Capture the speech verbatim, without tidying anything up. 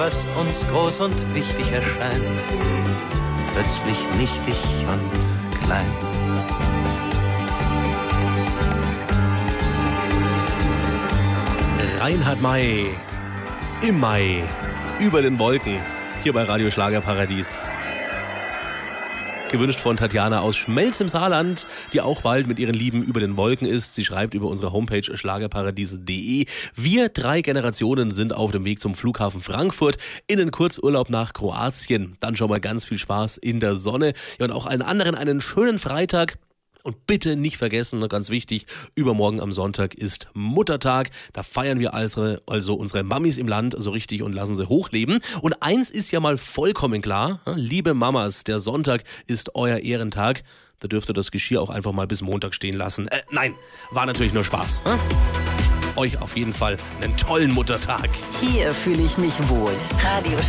was uns groß und wichtig erscheint, plötzlich nichtig und klein. Reinhard May im Mai über den Wolken hier bei Radio Schlagerparadies. Gewünscht von Tatjana aus Schmelz im Saarland, die auch bald mit ihren Lieben über den Wolken ist. Sie schreibt über unsere Homepage schlagerparadies punkt de. Wir drei Generationen sind auf dem Weg zum Flughafen Frankfurt in den Kurzurlaub nach Kroatien. Dann schon mal ganz viel Spaß in der Sonne. Ja, und auch allen anderen einen schönen Freitag. Und bitte nicht vergessen, ganz wichtig, übermorgen am Sonntag ist Muttertag. Da feiern wir also, also unsere Mamis im Land so richtig und lassen sie hochleben. Und eins ist ja mal vollkommen klar, liebe Mamas, der Sonntag ist euer Ehrentag. Da dürft ihr das Geschirr auch einfach mal bis Montag stehen lassen. Äh, nein, war natürlich nur Spaß. Hm? Euch auf jeden Fall einen tollen Muttertag. Hier fühle ich mich wohl. Radio